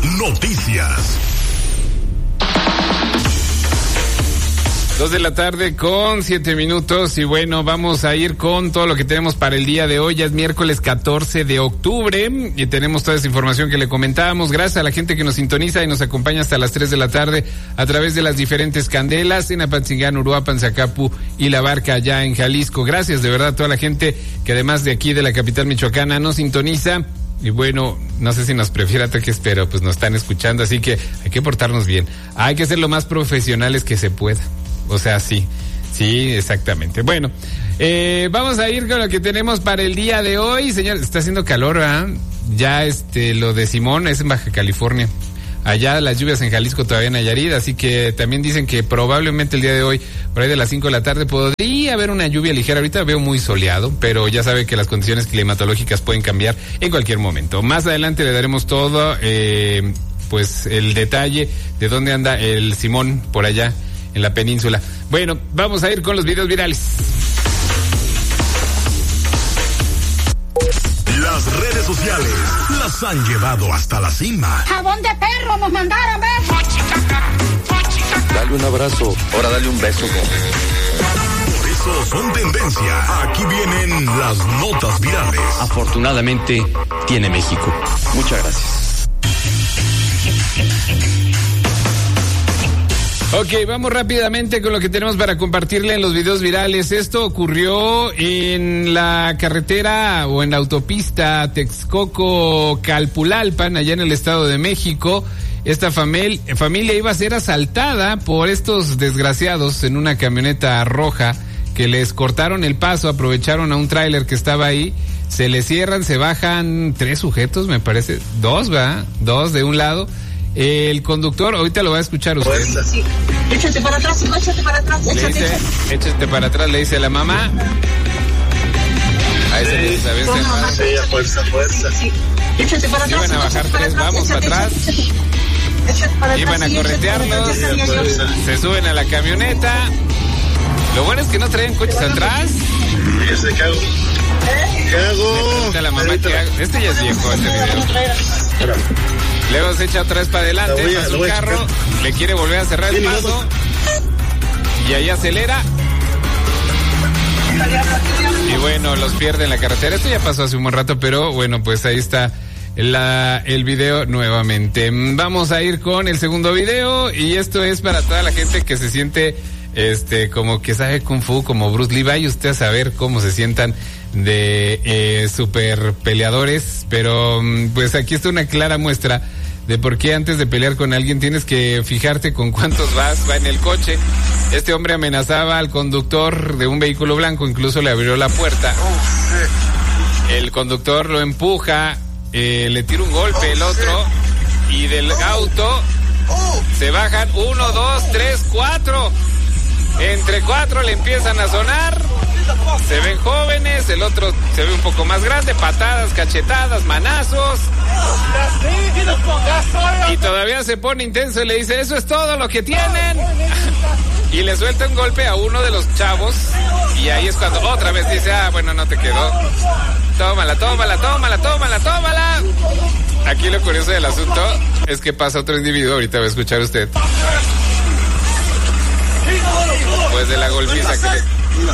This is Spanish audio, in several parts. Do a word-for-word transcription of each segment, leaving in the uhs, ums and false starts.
Noticias. Dos de la tarde con siete minutos y bueno, vamos a ir con todo lo que tenemos para el día de hoy. Ya es miércoles catorce de octubre y tenemos toda esa información que le comentábamos. Gracias a la gente que nos sintoniza y nos acompaña hasta las tres de la tarde a través de las diferentes candelas en Apatzingán, Uruapan, Zacapu y La Barca allá en Jalisco. Gracias de verdad a toda la gente que además de aquí de la capital michoacana nos sintoniza. Y bueno, no sé si nos prefiere ataques, pero pues nos están escuchando, así que hay que portarnos bien. Hay que ser lo más profesionales que se pueda. O sea, sí, sí, exactamente. Bueno, eh, vamos a ir con lo que tenemos para el día de hoy. Señor, está haciendo calor, ¿verdad? Ya este, lo de Simón es en Baja California. Allá las lluvias en Jalisco todavía en Nayarit, así que también dicen que probablemente el día de hoy, por ahí de las cinco de la tarde, podría haber una lluvia ligera. Ahorita veo muy soleado, pero ya sabe que las condiciones climatológicas pueden cambiar en cualquier momento. Más adelante le daremos todo, eh, pues el detalle de dónde anda el Simón por allá en la península. Bueno, vamos a ir con los videos virales. Las redes sociales las han llevado hasta la cima. Jabón de perro nos mandaron, ¿ves? Dale un abrazo, ahora dale un beso. Por eso son tendencia. Aquí vienen las notas virales. Afortunadamente tiene México. Muchas gracias. Ok, vamos rápidamente con lo que tenemos para compartirle en los videos virales. Esto ocurrió en la carretera o en la autopista Texcoco-Calpulalpan, allá en el Estado de México. Esta famil- familia iba a ser asaltada por estos desgraciados en una camioneta roja que les cortaron el paso, aprovecharon a un tráiler que estaba ahí, se les cierran, se bajan tres sujetos, me parece, dos, ¿verdad? Dos de un lado. El conductor, ahorita lo va a escuchar usted. Sí, sí. Échate para atrás, hijo, échate para atrás, échate, Le dice, échate. échate para atrás, le dice la mamá. A ese le dice, Toma, mamá, se échate, fuerza, fuerza. Sí, échate para atrás. Iban a hijo, bajar échate tres, para vamos échate, para atrás. échate, échate para Iban atrás, a sí, échate para corretearlos, atrás, ya sabía yo. se suben a la camioneta. Lo bueno es que no traían coches atrás. Ese cago. ¿Qué hago? Pregunta a la mamá qué hago. Este ya es viejo, este video. Luego se echa otra vez para adelante, Lo voy a- pasa lo un voy a carro, checar. le quiere volver a cerrar el Sí, paso. vamos. Y ahí acelera. Y bueno, los pierde en la carretera. Esto ya pasó hace un buen rato, pero bueno, pues ahí está la, el video nuevamente. Vamos a ir con el segundo video y esto es para toda la gente que se siente este como que sabe Kung Fu, como Bruce Lee. Vaya usted a saber cómo se sientan de eh, super peleadores, pero pues aquí está una clara muestra de por qué antes de pelear con alguien tienes que fijarte con cuántos vas, va en el coche. Este hombre amenazaba al conductor de un vehículo blanco, incluso le abrió la puerta. El conductor lo empuja, eh, le tira un golpe el otro y del auto se bajan uno, dos, tres, cuatro. Entre cuatro le empiezan a sonar. Se ven jóvenes, el otro se ve un poco más grande, patadas, cachetadas, manazos. Y todavía se pone intenso y le dice, eso es todo lo que tienen. Y le suelta un golpe a uno de los chavos. Y ahí es cuando otra vez dice, ah, bueno, no te quedó. Tómala, tómala, tómala, tómala, tómala. Aquí lo curioso del asunto es que pasa otro individuo, ahorita va a escuchar usted. Pues de la golpiza que le...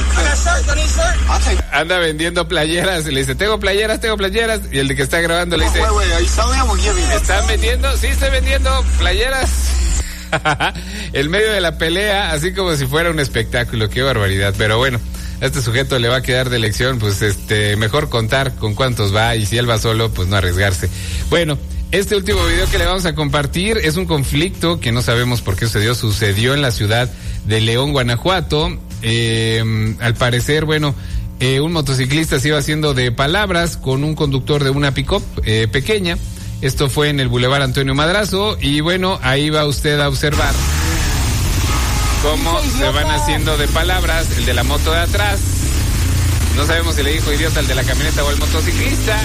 anda vendiendo playeras, le dice, tengo playeras, tengo playeras, y el de que está grabando le dice, ¿están vendiendo? Sí, estoy vendiendo playeras. En medio de la pelea, así como si fuera un espectáculo, qué barbaridad, pero bueno, a este sujeto le va a quedar de lección, pues este, mejor contar con cuántos va, y si él va solo, pues no arriesgarse. Bueno, este último video que le vamos a compartir es un conflicto que no sabemos por qué sucedió, sucedió en la ciudad de León, Guanajuato. Eh, al parecer, bueno, eh, un motociclista se iba haciendo de palabras con un conductor de una pick-up eh, pequeña. Esto fue en el Boulevard Antonio Madrazo y bueno, ahí va usted a observar cómo se van haciendo de palabras. El de la moto de atrás, no sabemos si le dijo idiota al de la camioneta o al motociclista.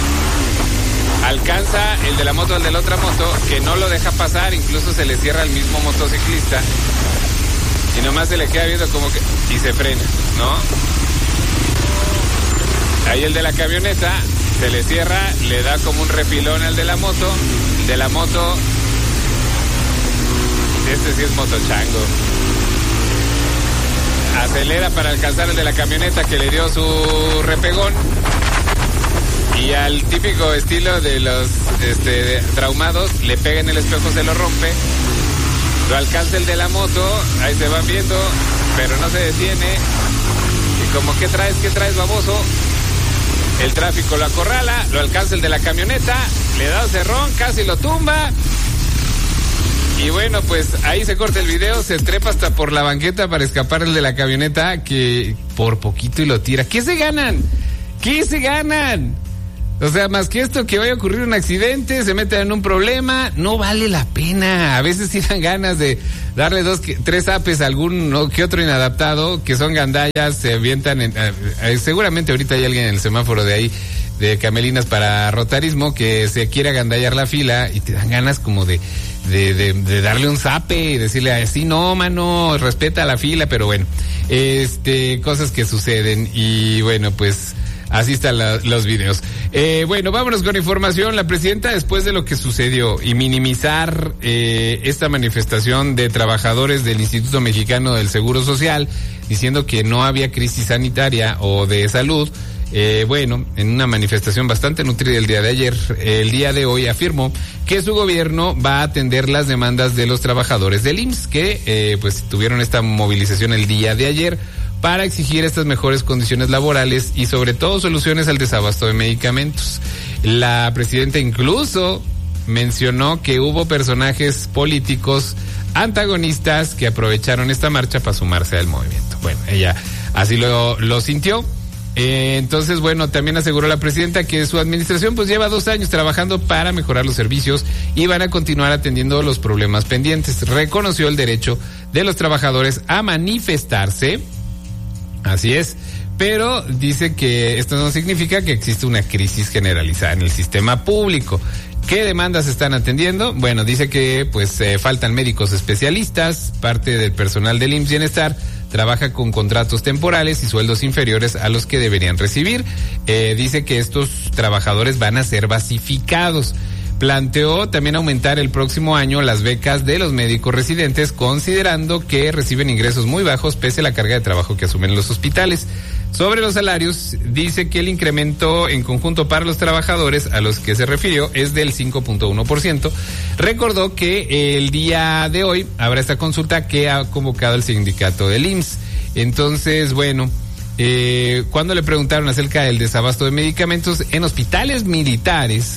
Alcanza el de la moto al de la otra moto, que no lo deja pasar, incluso se le cierra al mismo motociclista. Y nomás se le queda viendo como que... y se frena, ¿no? Ahí el de la camioneta se le cierra, le da como un refilón al de la moto, de la moto, este sí es motochango. Acelera para alcanzar el de la camioneta que le dio su repegón. Y al típico estilo de los este, traumados, le pega en el espejo, se lo rompe. Lo alcanza el de la moto, ahí se van viendo, pero no se detiene. Y como, ¿qué traes, qué traes, baboso? El tráfico lo acorrala, lo alcanza el de la camioneta, le da un cerrón, casi lo tumba. Y bueno, pues ahí se corta el video, se trepa hasta por la banqueta para escapar el de la camioneta, que por poquito y lo tira. ¿Qué se ganan? ¿Qué se ganan? O sea, más que esto, que vaya a ocurrir un accidente, se meten en un problema, no vale la pena. A veces sí dan ganas de darle dos, tres apes a algún ¿no? que otro inadaptado, que son gandallas, se avientan en, eh, eh, seguramente ahorita hay alguien en el semáforo de ahí, de Camelinas para Rotarismo, que se quiere agandallar la fila y te dan ganas como de, de, de, de darle un zape y decirle así, no, mano, respeta la fila, pero bueno, este, cosas que suceden y bueno, pues así están la, los videos. Eh, bueno, vámonos con información. La presidenta, después de lo que sucedió y minimizar eh, esta manifestación de trabajadores del Instituto Mexicano del Seguro Social, diciendo que no había crisis sanitaria o de salud, eh, bueno, en una manifestación bastante nutrida el día de ayer, el día de hoy afirmó que su gobierno va a atender las demandas de los trabajadores del I M S S, que eh, pues tuvieron esta movilización el día de ayer, para exigir estas mejores condiciones laborales y sobre todo soluciones al desabasto de medicamentos. La presidenta incluso mencionó que hubo personajes políticos antagonistas que aprovecharon esta marcha para sumarse al movimiento. Bueno, ella así lo, lo sintió. Eh, entonces, bueno, también aseguró la presidenta que su administración pues lleva dos años trabajando para mejorar los servicios y van a continuar atendiendo los problemas pendientes. Reconoció el derecho de los trabajadores a manifestarse. Así es, pero dice que esto no significa que existe una crisis generalizada en el sistema público. ¿Qué demandas están atendiendo? Bueno, dice que pues eh, faltan médicos especialistas, parte del personal del I M S S Bienestar trabaja con contratos temporales y sueldos inferiores a los que deberían recibir. Eh, dice que estos trabajadores van a ser basificados. Planteó también aumentar el próximo año las becas de los médicos residentes, considerando que reciben ingresos muy bajos pese a la carga de trabajo que asumen los hospitales. Sobre los salarios, dice que el incremento en conjunto para los trabajadores a los que se refirió es del cinco punto uno por ciento. Recordó que el día de hoy habrá esta consulta que ha convocado el sindicato del I M S S. Entonces, bueno, eh, cuando le preguntaron acerca del desabasto de medicamentos en hospitales militares,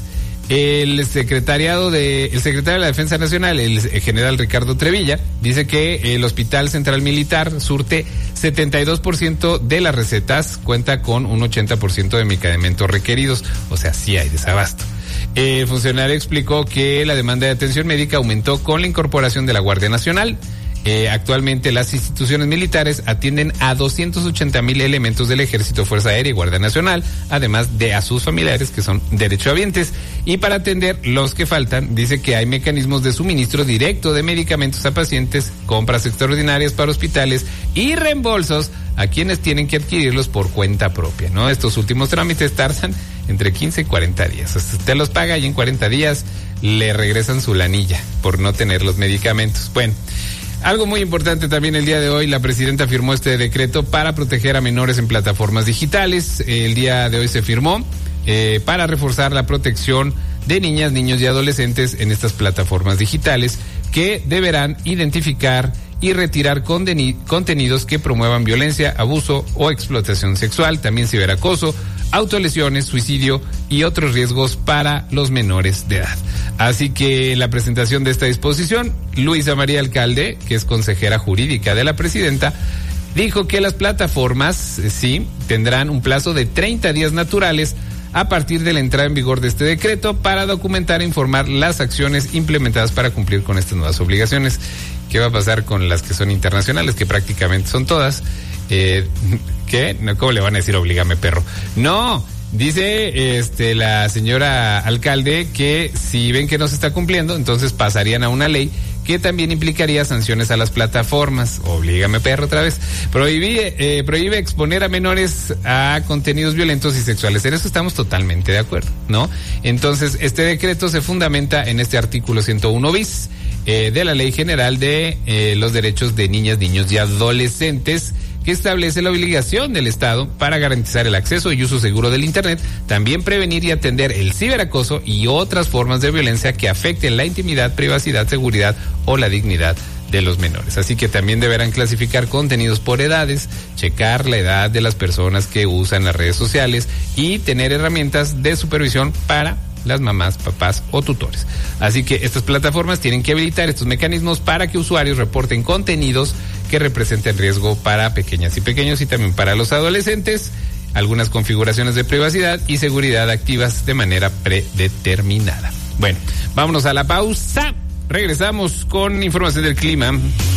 El secretariado de, el secretario de la Defensa Nacional, el general Ricardo Trevilla, dice que el Hospital Central Militar surte setenta y dos por ciento de las recetas, cuenta con un ochenta por ciento de medicamentos requeridos, o sea, sí hay desabasto. El funcionario explicó que la demanda de atención médica aumentó con la incorporación de la Guardia Nacional. Eh, actualmente las instituciones militares atienden a doscientos ochenta mil elementos del Ejército, Fuerza Aérea y Guardia Nacional, además de a sus familiares que son derechohabientes. Y para atender los que faltan, dice que hay mecanismos de suministro directo de medicamentos a pacientes, compras extraordinarias para hospitales y reembolsos a quienes tienen que adquirirlos por cuenta propia, ¿no? Estos últimos trámites tardan entre quince y cuarenta días. O sea, usted los paga y en cuarenta días le regresan su lanilla por no tener los medicamentos. Bueno, algo muy importante también el día de hoy, la presidenta firmó este decreto para proteger a menores en plataformas digitales. El día de hoy se firmó eh, para reforzar la protección de niñas, niños y adolescentes en estas plataformas digitales, que deberán identificar y retirar condeni- contenidos que promuevan violencia, abuso o explotación sexual, también ciberacoso, autolesiones, suicidio y otros riesgos para los menores de edad. Así que la presentación de esta disposición, Luisa María Alcalde, que es consejera jurídica de la presidenta, dijo que las plataformas, eh, sí, tendrán un plazo de treinta días naturales a partir de la entrada en vigor de este decreto para documentar e informar las acciones implementadas para cumplir con estas nuevas obligaciones. ¿Qué va a pasar con las que son internacionales, que prácticamente son todas? Eh, ¿Qué? ¿Cómo le van a decir obligame, perro? No, Dice este la señora alcalde que si ven que no se está cumpliendo, entonces pasarían a una ley que también implicaría sanciones a las plataformas. Oblígame, perro, otra vez. Prohíbe, eh, prohíbe exponer a menores a contenidos violentos y sexuales. En eso estamos totalmente de acuerdo, ¿no? Entonces, este decreto se fundamenta en este artículo ciento uno bis eh, de la Ley General de eh, los Derechos de Niñas, Niños y Adolescentes, que establece la obligación del Estado para garantizar el acceso y uso seguro del Internet, también prevenir y atender el ciberacoso y otras formas de violencia que afecten la intimidad, privacidad, seguridad o la dignidad de los menores. Así que también deberán clasificar contenidos por edades, checar la edad de las personas que usan las redes sociales y tener herramientas de supervisión para las mamás, papás o tutores. Así que estas plataformas tienen que habilitar estos mecanismos para que usuarios reporten contenidos que representen riesgo para pequeñas y pequeños y también para los adolescentes, algunas configuraciones de privacidad y seguridad activas de manera predeterminada. Bueno, vámonos a la pausa. Regresamos con información del clima.